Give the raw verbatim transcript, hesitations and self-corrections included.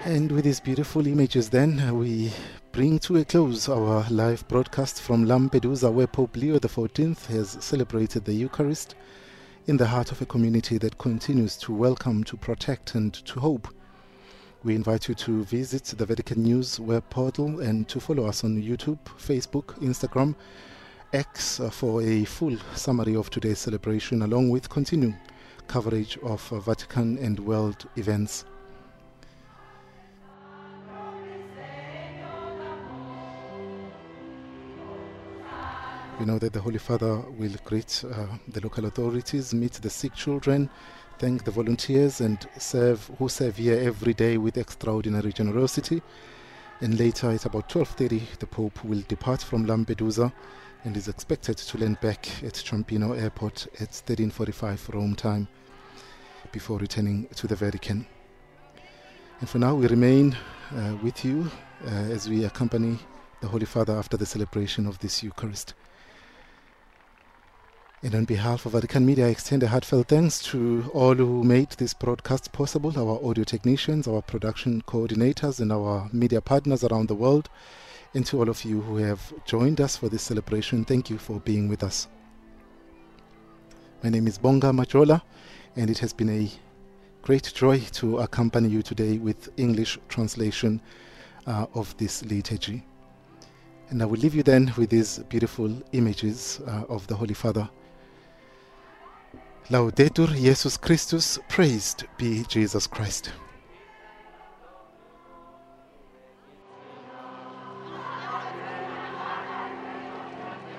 And with these beautiful images then, we bring to a close our live broadcast from Lampedusa, where Pope Leo the fourteenth has celebrated the Eucharist in the heart of a community that continues to welcome, to protect and to hope. We invite you to visit the Vatican News web portal and to follow us on YouTube, Facebook, Instagram, X for a full summary of today's celebration, along with continuing coverage of Vatican and world events. We know that the Holy Father will greet uh, the local authorities, meet the sick children, thank the volunteers and serve who serve here every day with extraordinary generosity. And later at about twelve thirty, the Pope will depart from Lampedusa and is expected to land back at Ciampino Airport at thirteen forty-five Rome time before returning to the Vatican. And for now, we remain uh, with you uh, as we accompany the Holy Father after the celebration of this Eucharist. And on behalf of Vatican Media, I extend a heartfelt thanks to all who made this broadcast possible, our audio technicians, our production coordinators, and our media partners around the world. And to all of you who have joined us for this celebration, thank you for being with us. My name is Bonga Majola, and it has been a great joy to accompany you today with English translation uh, of this liturgy. And I will leave you then with these beautiful images uh, of the Holy Father. Laudetur Jesus Christus, praised be Jesus Christ.